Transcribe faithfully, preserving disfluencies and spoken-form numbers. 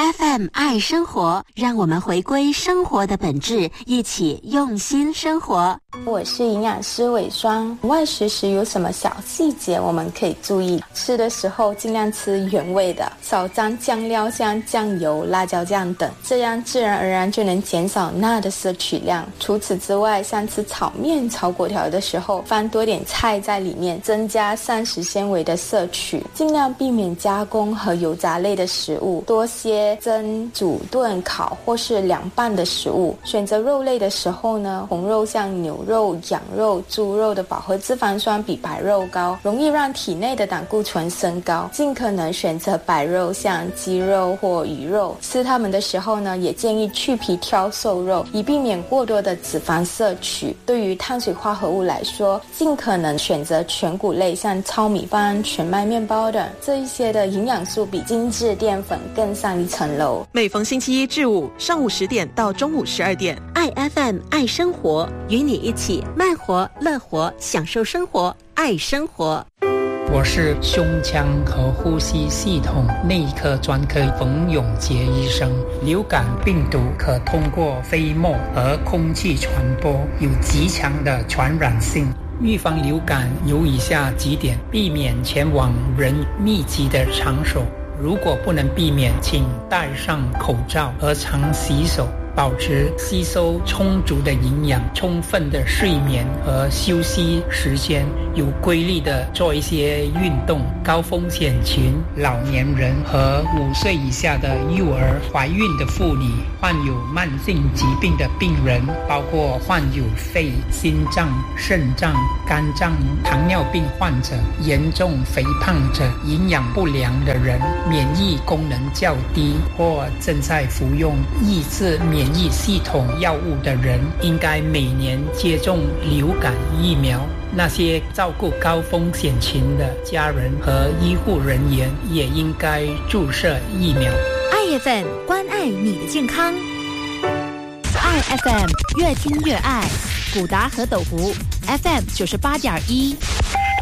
F M 爱生活，让我们回归生活的本质，一起用心生活。 我是营养师伟霜。外食时有什么小细节我们可以注意？吃的时候尽量吃原味的，少沾酱料，像酱油、辣椒酱等，这样自然而然就能减少钠的摄取量。除此之外，像吃炒面、炒粿条的时候，放多点菜在里面，增加膳食纤维的摄取。尽量避免加工和油炸类的食物，多些蒸、煮、炖、烤或是凉拌的食物。选择肉类的时候呢，红肉像牛肉、羊肉、猪肉的饱和脂肪酸比白肉高，容易让体内的胆固醇升高。尽可能选择白肉，像鸡肉或鱼肉。吃它们的时候呢，也建议去皮挑瘦肉，以避免过多的脂肪摄取。对于碳水化合物来说，尽可能选择全谷类，像糙米饭、全麦面包等，这一些的营养素比精致淀粉更上一层楼。 每逢星期一至五上午十点到中午十二点， 爱 F M 爱生活，与你一起慢活乐活，享受生活，爱生活。 我是胸腔和呼吸系统内科专科冯永杰医生。流感病毒可通过飞沫和空气传播，有极强的传染性。预防流感有以下几点：避免前往人密集的场所，如果不能避免，请戴上口罩和常洗手，保持吸收充足的营养，充分的睡眠和休息时间，有规律的做一些运动。高风险群、老年人和五岁以下的幼儿、怀孕的妇女、患有慢性疾病的病人，包括患有肺、心脏、肾脏、肝脏、糖尿病患者、严重肥胖者、营养不良的人、免疫功能较低或正在服用抑制免免疫系统药物的人，应该每年接种流感疫苗。那些照顾高风险群的家人和医护人员也应该注射疫苗。 爱 F M 关爱你的健康，爱 F M 越听越爱。古达和斗湖 F M 九十八点一。